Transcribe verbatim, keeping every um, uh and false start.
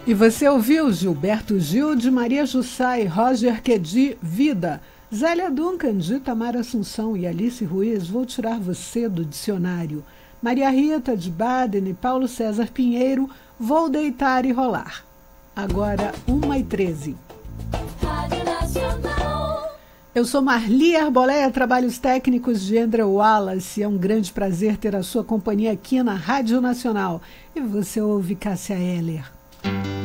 E você ouviu Gilberto Gil, de Maria Jussá e Roger Quedi, Vida. Zélia Duncan, de Tamara Assunção e Alice Ruiz, Vou Tirar Você do Dicionário. Maria Rita, de Baden e Paulo César Pinheiro, Vou Deitar e Rolar. Agora, uma e treze. Rádio Nacional. Eu sou Marli Arboleia, trabalhos técnicos de Andrew Wallace. É um grande prazer ter a sua companhia aqui na Rádio Nacional. E você ouve Cássia Eller.